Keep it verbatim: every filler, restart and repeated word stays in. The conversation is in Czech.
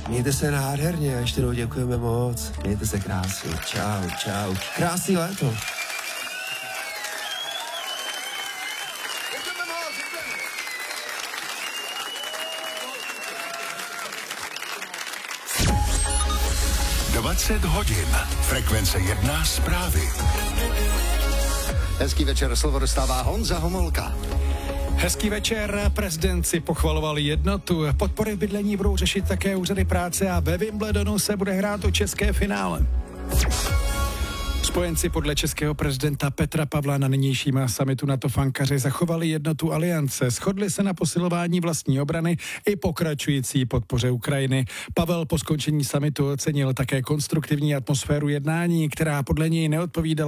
Mějte se nádherně a ještě jednou děkujeme moc. Mějte se krásně. Čau, čau. Krásný léto. dvacet hodin. Frekvence jedna zprávy. Hezký večer, slovo dostává Honza Homolka. Hezký večer, prezident si pochvaloval jednotu. Podpory v bydlení budou řešit také úřady práce a ve Wimbledonu se bude hrát o české finále. Spojenci podle českého prezidenta Petra Pavla na nynějším summitu NATO v Ankaře zachovali jednotu aliance, shodli se na posilování vlastní obrany i pokračující podpoře Ukrajiny. Pavel po skončení summitu ocenil také konstruktivní atmosféru jednání, která podle něj neodpovídala